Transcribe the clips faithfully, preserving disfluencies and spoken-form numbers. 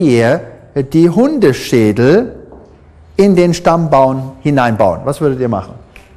ihr die Hundeschädel in den Stammbaum hineinbauen? Was würdet ihr machen?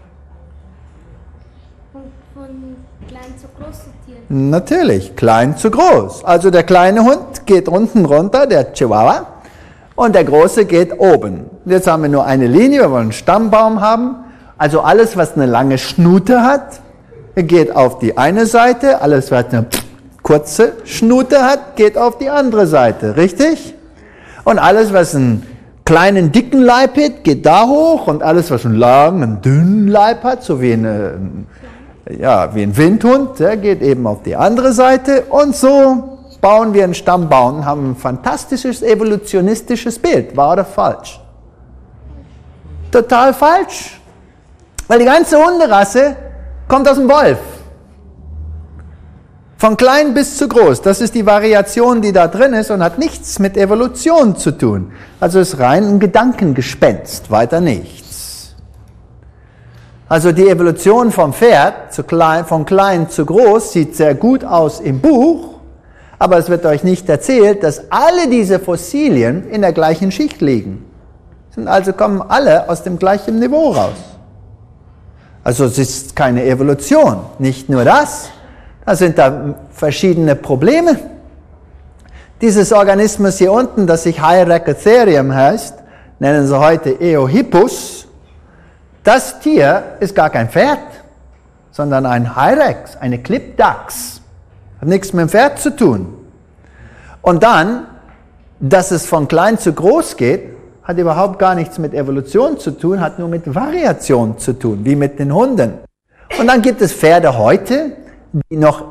Von, von klein zu groß sortieren. Natürlich, klein zu groß. Also der kleine Hund geht unten runter, der Chihuahua, und der große geht oben. Jetzt haben wir nur eine Linie, wir wollen einen Stammbaum haben. Also alles, was eine lange Schnute hat, geht auf die eine Seite. Alles, was eine kurze Schnute hat, geht auf die andere Seite. Richtig? Und alles, was einen kleinen, dicken Leib hat, geht da hoch. Und alles, was einen langen, dünnen Leib hat, so wie, eine, ja, wie ein Windhund, der geht eben auf die andere Seite. Und so bauen wir einen Stammbaum und haben ein fantastisches evolutionistisches Bild. Wahr oder falsch? Total falsch. Weil die ganze Hunderasse kommt aus dem Wolf. Von klein bis zu groß. Das ist die Variation, die da drin ist und hat nichts mit Evolution zu tun. Also ist rein ein Gedankengespenst, weiter nichts. Also die Evolution vom Pferd, zu klein, von klein zu groß, sieht sehr gut aus im Buch, aber es wird euch nicht erzählt, dass alle diese Fossilien in der gleichen Schicht liegen. Also kommen alle aus dem gleichen Niveau raus. Also es ist keine Evolution. Nicht nur das, da sind da verschiedene Probleme. Dieses Organismus hier unten, das sich Hyracotherium heißt, nennen sie heute Eohippus. Das Tier ist gar kein Pferd, sondern ein Hyrax, eine Klippdachs. Hat nichts mit dem Pferd zu tun. Und dann, dass es von klein zu groß geht, hat überhaupt gar nichts mit Evolution zu tun, hat nur mit Variation zu tun, wie mit den Hunden. Und dann gibt es Pferde heute, die noch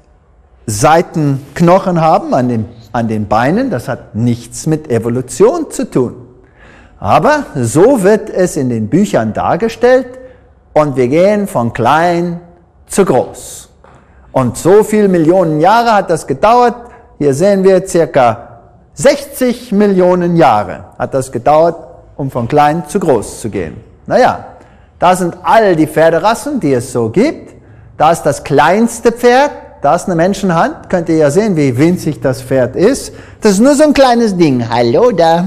Seitenknochen haben an den, an den Beinen. Das hat nichts mit Evolution zu tun. Aber so wird es in den Büchern dargestellt und wir gehen von klein zu groß. Und so viele Millionen Jahre hat das gedauert. Hier sehen wir circa sechzig Millionen Jahre hat das gedauert, um von klein zu groß zu gehen. Naja, da sind all die Pferderassen, die es so gibt. Da ist das kleinste Pferd, da ist eine Menschenhand. Könnt ihr ja sehen, wie winzig das Pferd ist. Das ist nur so ein kleines Ding. Hallo da.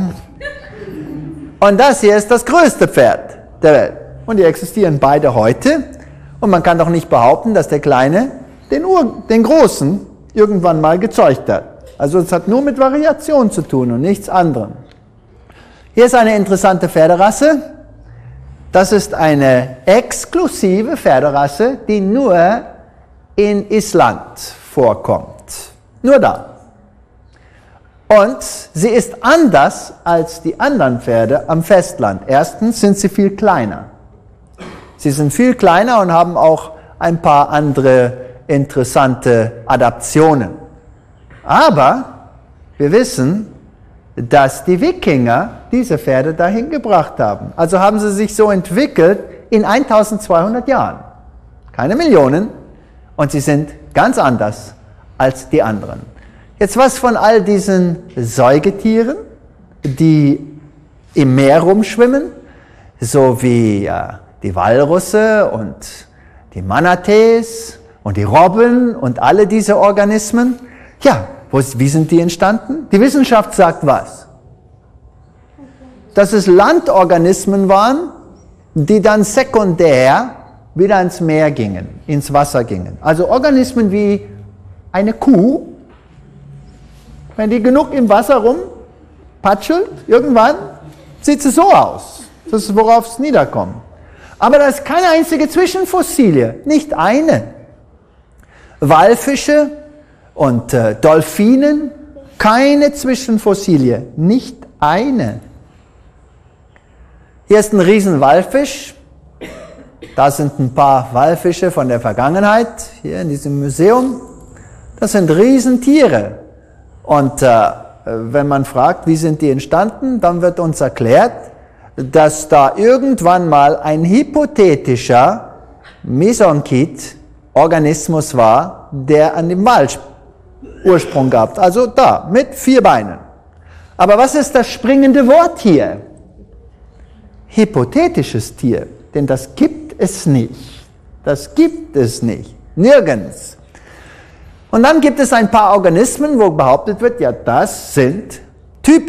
Und das hier ist das größte Pferd der Welt. Und die existieren beide heute. Und man kann doch nicht behaupten, dass der Kleine den, Ur den Großen irgendwann mal gezeugt hat. Also es hat nur mit Variation zu tun und nichts anderem. Hier ist eine interessante Pferderasse. Das ist eine exklusive Pferderasse, die nur in Island vorkommt. Nur da. Und sie ist anders als die anderen Pferde am Festland. Erstens sind sie viel kleiner. Sie sind viel kleiner und haben auch ein paar andere interessante Adaptionen. Aber wir wissen, dass die Wikinger diese Pferde dahin gebracht haben. Also haben sie sich so entwickelt in eintausendzweihundert Jahren. Keine Millionen. Und sie sind ganz anders als die anderen. Jetzt was von all diesen Säugetieren, die im Meer rumschwimmen, so wie äh, die Walrusse und die Manatees und die Robben und alle diese Organismen. Ja, wo, wie sind die entstanden? Die Wissenschaft sagt was? Dass es Landorganismen waren, die dann sekundär wieder ins Meer gingen, ins Wasser gingen. Also Organismen wie eine Kuh, wenn die genug im Wasser rumpatschelt, irgendwann sieht sie so aus. Das ist, worauf es niederkommt. Aber da ist keine einzige Zwischenfossilie, nicht eine. Walfische und äh, Delfinen, keine Zwischenfossilie, nicht eine. Hier ist ein Riesenwalfisch. Da sind ein paar Walfische von der Vergangenheit, hier in diesem Museum. Das sind Riesentiere. Und äh, wenn man fragt, wie sind die entstanden, dann wird uns erklärt, dass da irgendwann mal ein hypothetischer Mesonkit-Organismus war, der an dem Wal Ursprung gab. Also da, mit vier Beinen. Aber was ist das springende Wort hier? Hypothetisches Tier, denn das gibt es nicht. Das gibt es nicht. Nirgends. Und dann gibt es ein paar Organismen, wo behauptet wird, ja, das sind